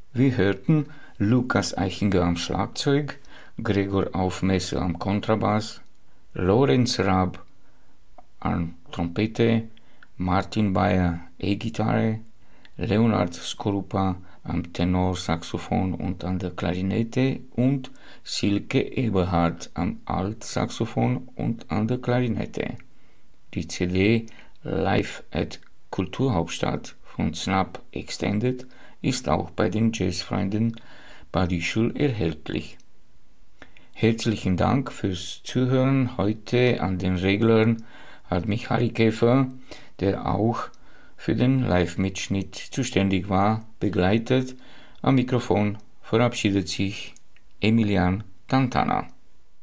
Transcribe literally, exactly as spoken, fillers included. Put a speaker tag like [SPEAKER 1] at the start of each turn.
[SPEAKER 1] Wir hörten Lukas Eichinger am Schlagzeug, Gregor Aufmesser am Kontrabass, Lorenz Raab an Trompete, Martin Bayer E-Gitarre, Leonard Skorupa am Tenorsaxophon und an der Klarinette und Silke Eberhardt am Altsaxophon und an der Klarinette. Die C D Live at Kulturhauptstadt von Snap Extended ist auch bei den Jazzfreunden Bad Ischl erhältlich. Herzlichen Dank fürs Zuhören. Heute an den Reglern hat mich Harry Käfer, der auch für den Live-Mitschnitt zuständig war, begleitet. Am Mikrofon verabschiedet sich Emilian Tantana.